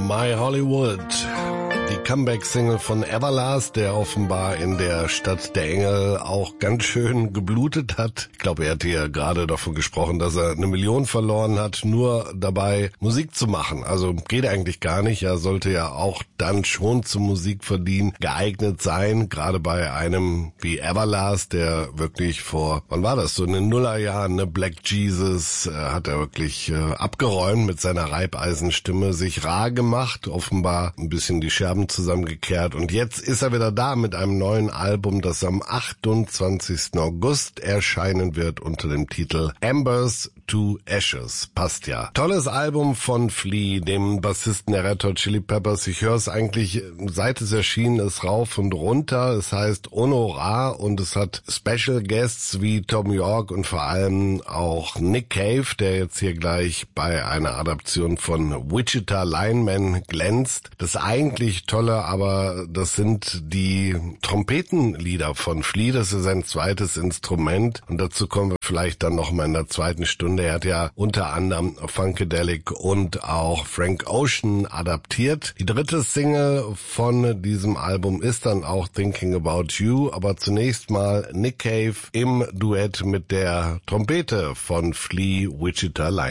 My Hollywood. Die Comeback-Single von Everlast, der offenbar in der Stadt der Engel auch ganz schön geblutet hat. Ich glaube, er hat hier gerade davon gesprochen, dass er 1 Million verloren hat, nur dabei Musik zu machen. Also geht eigentlich gar nicht. Er sollte ja auch dann schon zum Musikverdienen geeignet sein, gerade bei einem wie Everlast, der wirklich vor, wann war das, so in den Nullerjahren, ne, Black Jesus, hat er wirklich abgeräumt mit seiner Reibeisenstimme, sich rar gemacht, offenbar ein bisschen die Scherben zusammengekehrt, und jetzt ist er wieder da mit einem neuen Album, das am 28. August erscheinen wird unter dem Titel Embers to Ashes. Passt ja. Tolles Album von Flea, dem Bassisten der Red Hot Chili Peppers. Ich höre es eigentlich, seit es erschienen ist, rauf und runter. Es heißt Honorar und es hat Special Guests wie Tom York und vor allem auch Nick Cave, der jetzt hier gleich bei einer Adaption von Wichita Lineman glänzt. Das eigentlich Tolle, aber das sind die Trompetenlieder von Flea. Das ist sein zweites Instrument und dazu kommen wir vielleicht dann noch mal in der zweiten Stunde. Er hat ja unter anderem Funkadelic und auch Frank Ocean adaptiert. Die dritte Single von diesem Album ist dann auch Thinking About You, aber zunächst mal Nick Cave im Duett mit der Trompete von Flea, Wichita Lineman.